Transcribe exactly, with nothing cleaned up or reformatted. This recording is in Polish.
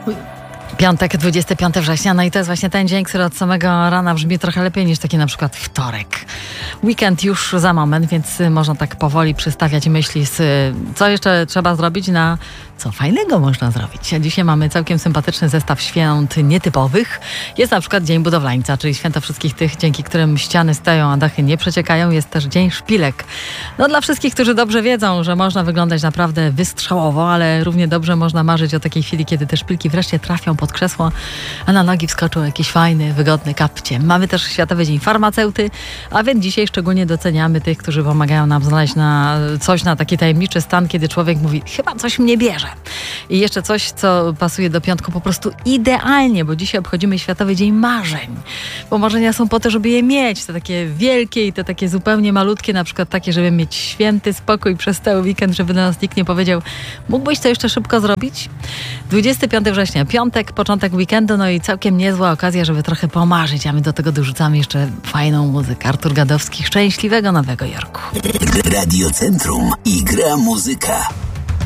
Piątek, dwudziestego piątego września, no i to jest właśnie ten dzień, który od samego rana brzmi trochę lepiej niż taki na przykład wtorek. Weekend już za moment, więc można tak powoli przystawiać myśli, z co jeszcze trzeba zrobić, na co fajnego można zrobić. Dzisiaj mamy całkiem sympatyczny zestaw świąt nietypowych. Jest na przykład Dzień Budowlańca, czyli święto wszystkich tych, dzięki którym ściany stają, a dachy nie przeciekają. Jest też Dzień Szpilek. No dla wszystkich, którzy dobrze wiedzą, że można wyglądać naprawdę wystrzałowo, ale równie dobrze można marzyć o takiej chwili, kiedy te szpilki wreszcie trafią pod krzesło, a na nogi wskoczą jakiś fajny, wygodny kapcie. Mamy też Światowy Dzień Farmaceuty, a więc dzisiaj szczególnie doceniamy tych, którzy pomagają nam znaleźć na coś, na taki tajemniczy stan, kiedy człowiek mówi, chyba coś mnie bierze. I jeszcze coś, co pasuje do piątku po prostu idealnie, bo dzisiaj obchodzimy Światowy Dzień Marzeń. Bo marzenia są po to, żeby je mieć. Te takie wielkie i te takie zupełnie malutkie, na przykład takie, żeby mieć święty spokój przez cały weekend, żeby do nas nikt nie powiedział, mógłbyś to jeszcze szybko zrobić? dwudziestego piątego września, piątek, początek weekendu, no i całkiem niezła okazja, żeby trochę pomarzyć, a my do tego dorzucamy jeszcze fajną muzykę. Artur Gadowski, Szczęśliwego Nowego Jorku. Radio Centrum i gra muzyka.